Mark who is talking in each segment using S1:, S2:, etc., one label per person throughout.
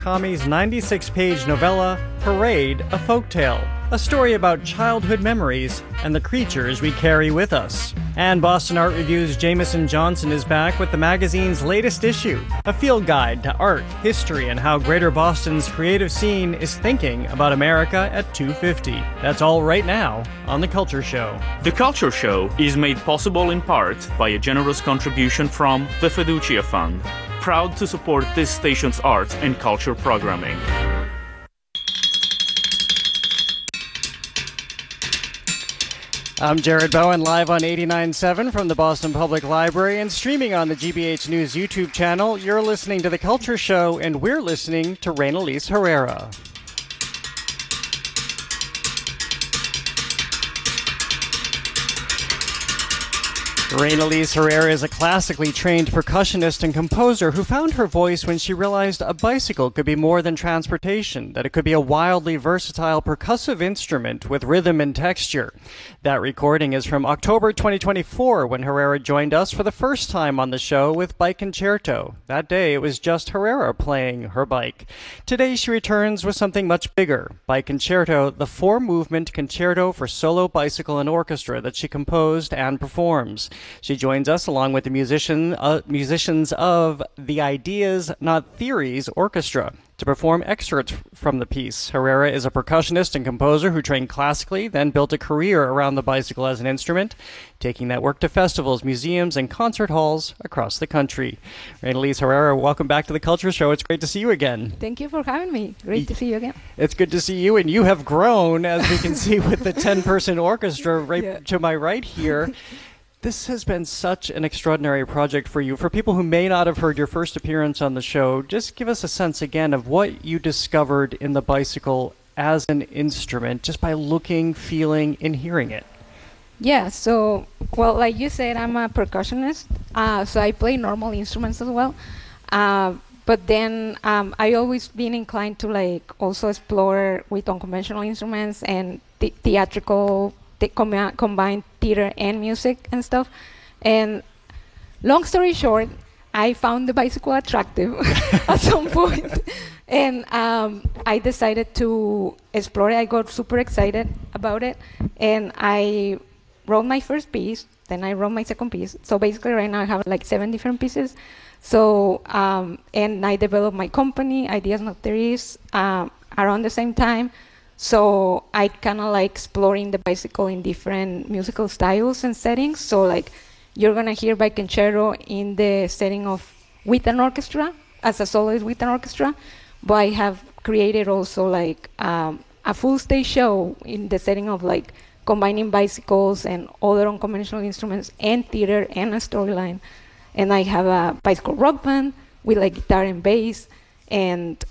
S1: Murakami's 96-page novella, Parade, a Folktale, a story about childhood memories and the creatures we carry with us. And Boston Art Review's Jameson Johnson is back with the magazine's latest issue, a field guide to art, history, and how Greater Boston's creative scene is thinking about America at 250. That's all right now on The Culture Show.
S2: The Culture Show is made possible in part by a generous contribution from the Fiducia Fund, proud to support this station's art and culture programming.
S1: I'm Jared Bowen, live on 89.7 from the Boston Public Library and streaming on the GBH News YouTube channel. You're listening to The Culture Show, and we're listening to Reynalise Herrera. Reynalise Herrera is a classically trained percussionist and composer who found her voice when she realized a bicycle could be more than transportation, that it could be a wildly versatile percussive instrument with rhythm and texture. That recording is from October 2024, when Herrera joined us for the first time on the show with Bike Concerto. That day, it was just Herrera playing her bike. Today, she returns with something much bigger, Bike Concerto, the four-movement concerto for solo, bicycle, and orchestra that she composed and performs. She joins us along with the musicians of the Ideas Not Theories Orchestra to perform excerpts from the piece. Herrera is a percussionist and composer who trained classically, then built a career around the bicycle as an instrument, taking that work to festivals, museums, and concert halls across the country. Reynalise Herrera, welcome back to The Culture Show. It's great to see you again.
S3: Thank you for having me. Great to see you again.
S1: It's good to see you, and you have grown, as we can see with the 10-person orchestra right to my right here. This has been such an extraordinary project for you. For people who may not have heard your first appearance on the show, just give us a sense again of what you discovered in the bicycle as an instrument, just by looking, feeling, and hearing it.
S3: Yeah, so, well, like you said, I'm a percussionist, so I play normal instruments as well. But then I always been inclined to also explore with unconventional instruments and theatrical combined theater and music and stuff. And long story short, I found the bicycle attractive at some point. And I decided to explore it. I got super excited about it. And I wrote my first piece. Then I wrote my second piece. So basically right now I have 7 different pieces. So, and I developed my company, Ideas Not Theories, around the same time. So I kind of exploring the bicycle in different musical styles and settings. So you're going to hear Bike Concerto in the setting of with an orchestra, as a soloist with an orchestra. But I have created also a full stage show in the setting of combining bicycles and other unconventional instruments and theater and a storyline. And I have a bicycle rock band with guitar and bass and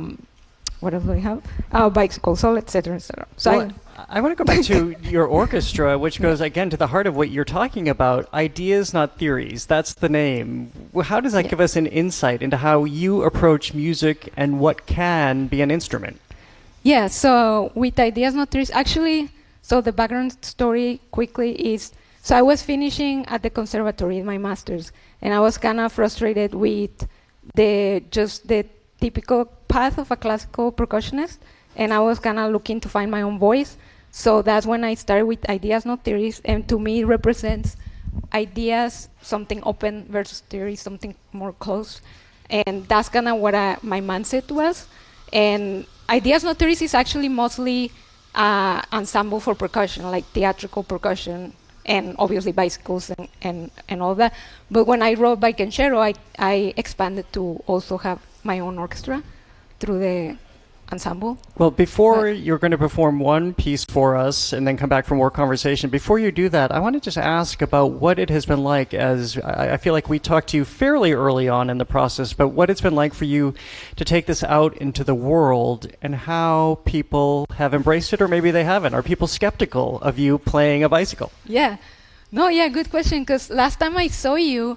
S3: what else do we have? Bicycle solo, etc., etc. So
S1: well, I want to go back to your orchestra, which goes, again, to the heart of what you're talking about. Ideas Not Theories, that's the name. How does that give us an insight into how you approach music and what can be an instrument?
S3: Yeah, so with Ideas Not Theories, actually, so the background story quickly is, so I was finishing at the conservatory in my master's, and I was kind of frustrated with the typical path of a classical percussionist, and I was kind of looking to find my own voice. So that's when I started with Ideas Not Theories, and to me it represents ideas, something open, versus theory, something more close. And that's kind of what my mindset was. And Ideas Not Theories is actually mostly ensemble for percussion, like theatrical percussion, and obviously bicycles and all that. But when I wrote Bike Concerto, I expanded to also have my own orchestra through the ensemble.
S1: Well, before you're going to perform one piece for us and then come back for more conversation, before you do that, I want to just ask about what it has been like, as I feel like we talked to you fairly early on in the process, but what it's been like for you to take this out into the world and how people have embraced it, or maybe they haven't. Are people skeptical of you playing a bicycle?
S3: Yeah. No, yeah, good question, because last time I saw you,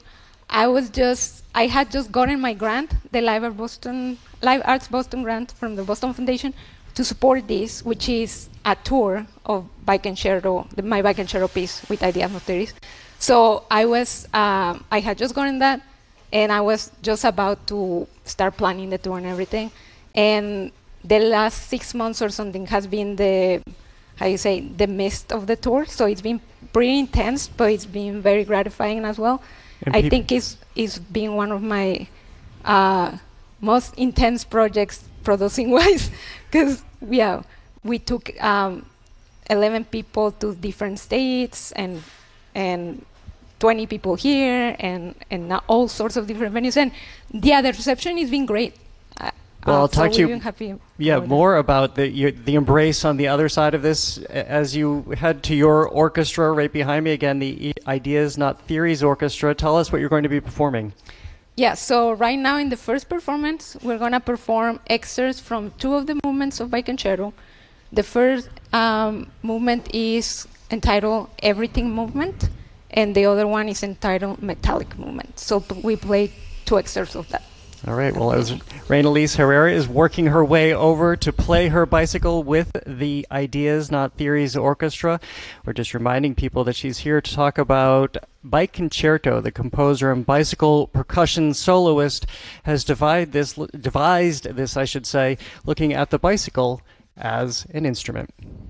S3: I had just gotten my grant, the Live Arts Boston grant from the Boston Foundation, to support this, which is a tour of Bike Concerto, my Bike Concerto piece with Ideas Not Theories. So I had just gotten that, and I was just about to start planning the tour and everything. And the last 6 months or something has been the, how you say, the midst of the tour. So it's been pretty intense, but it's been very gratifying as well.
S1: And
S3: I think it's been one of my most intense projects producing wise, because we took 11 people to different states and 20 people here and all sorts of different venues, and the reception has been great.
S1: Well, I'll talk to you.
S3: Happy
S1: More about the embrace on the other side of this as you head to your orchestra right behind me. Again, the Ideas Not Theories Orchestra. Tell us what you're going to be performing.
S3: Yeah, so right now in the first performance, we're going to perform excerpts from 2 of the movements of Violoncello. The first movement is entitled Everything Movement, and the other one is entitled Metallic Movement. So we play 2 excerpts of that.
S1: All right. Well, as Reynalise Herrera is working her way over to play her bicycle with the Ideas Not Theories Orchestra, we're just reminding people that she's here to talk about Bike Concerto. The composer and bicycle percussion soloist has devised this, looking at the bicycle as an instrument.